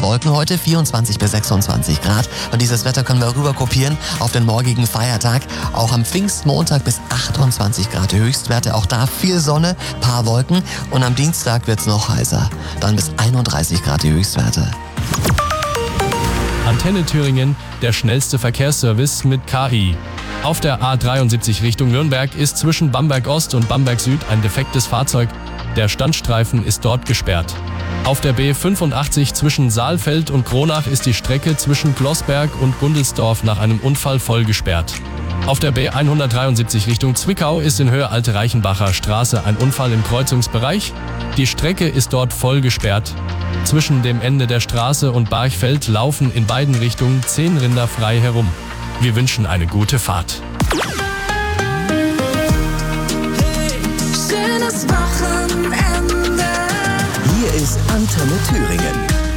Wolken heute, 24 bis 26 Grad. Und dieses Wetter können wir rüber kopieren auf den morgigen Feiertag. Auch am Pfingstmontag bis 28 Grad Höchstwerte. Auch da viel Sonne, paar Wolken. Und am Dienstag wird's noch heißer. Dann bis 31 Grad die Höchstwerte. Antenne Thüringen, der schnellste Verkehrsservice mit KI. Auf der A73 Richtung Nürnberg ist zwischen Bamberg Ost und Bamberg Süd ein defektes Fahrzeug. Der Standstreifen ist dort gesperrt. Auf der B85 zwischen Saalfeld und Kronach ist die Strecke zwischen Gloßberg und Gundelsdorf nach einem Unfall voll gesperrt. Auf der B173 Richtung Zwickau ist in Höhe Alte Reichenbacher Straße ein Unfall im Kreuzungsbereich. Die Strecke ist dort voll gesperrt. Zwischen dem Ende der Straße und Barchfeld laufen in beiden Richtungen 10 Rinder frei herum. Wir wünschen eine gute Fahrt. Hey, schönes Wochenende. Hier ist Antenne Thüringen.